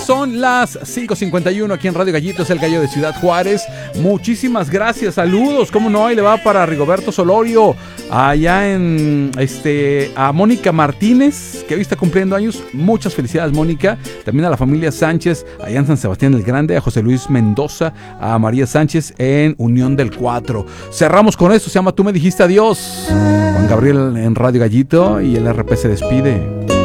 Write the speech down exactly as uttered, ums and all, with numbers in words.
son las cinco cincuenta y uno aquí en Radio Gallito, es el Gallo de Ciudad Juárez. Muchísimas gracias, saludos, cómo no, ahí le va para Rigoberto Solorio, allá en este a Mónica Martínez, que hoy está cumpliendo años. Muchas felicidades, Mónica. También a la familia Sánchez, allá en San Sebastián el Grande, a José Luis Mendoza, a María Sánchez en Unión del Cuatro. Cerramos con esto, se llama Tú me dijiste adiós. Juan Gabriel en Radio Gallito y el R P se despide.